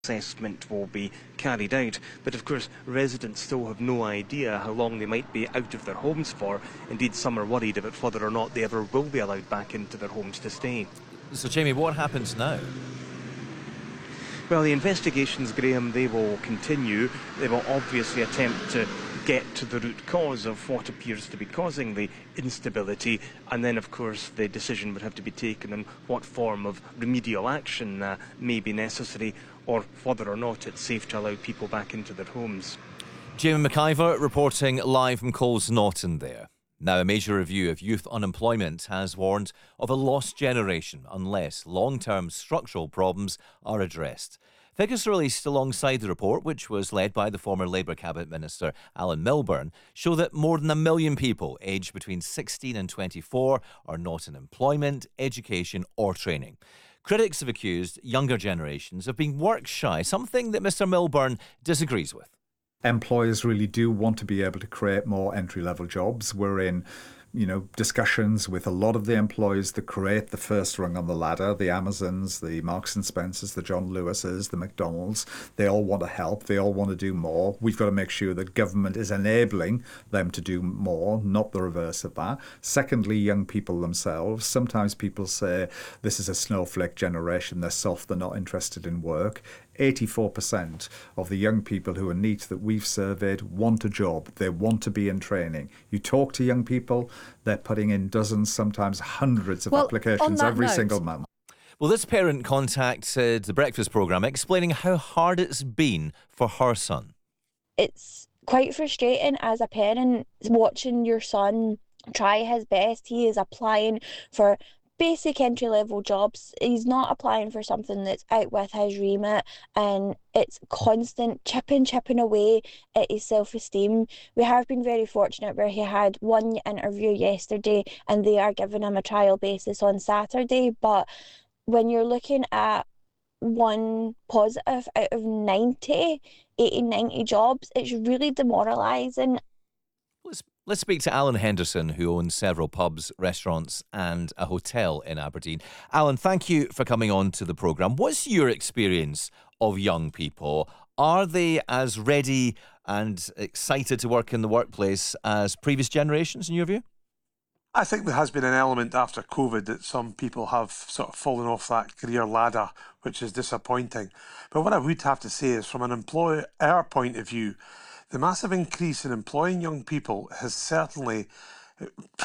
assessment will be carried out, but of course residents still have no idea how long they might be out of their homes for. Indeed, some are worried about whether or not they ever will be allowed back into their homes to stay. So, Jamie, what happens now? Well, the investigations, Graham, they will continue. They will obviously attempt to get to the root cause of what appears to be causing the instability, and then of course the decision would have to be taken on what form of remedial action may be necessary, or whether or not it's safe to allow people back into their homes. Jamie McIver reporting live from Coles Norton there. Now, a major review of youth unemployment has warned of a lost generation unless long-term structural problems are addressed. Figures released alongside the report, which was led by the former Labour Cabinet Minister Alan Milburn, show that more than 1 million people aged between 16 and 24 are not in employment, education or training. Critics have accused younger generations of being work shy, something that Mr Milburn disagrees with. Employers really do want to be able to create more entry-level jobs. We're in discussions with a lot of the employers that create the first rung on the ladder, the Amazons, the Marks and Spencers, the John Lewises, the McDonald's. They all want to help. They all want to do more. We've got to make sure that government is enabling them to do more, not the reverse of that. Secondly, young people themselves. Sometimes people say this is a snowflake generation. They're soft. They're not interested in work. 84% of the young people who are NEET that we've surveyed want a job. They want to be in training. You talk to young people, they're putting in dozens, sometimes hundreds of applications every single month. Well, this parent contacted the breakfast programme explaining how hard it's been for her son. It's quite frustrating as a parent watching your son try his best. He is applying for basic entry-level jobs. He's not applying for something that's out with his remit, and it's constant chipping away at his self-esteem. We have been very fortunate where he had one interview yesterday and they are giving him a trial basis on Saturday, but when you're looking at one positive out of 90 jobs, it's really demoralising. Let's speak to Alan Henderson, who owns several pubs, restaurants and a hotel in Aberdeen. Alan, thank you for coming on to the programme. What's your experience of young people? Are they as ready and excited to work in the workplace as previous generations, in your view? I think there has been an element after COVID that some people have sort of fallen off that career ladder, which is disappointing. But what I would have to say is, from an employer point of view, the massive increase in employing young people has certainly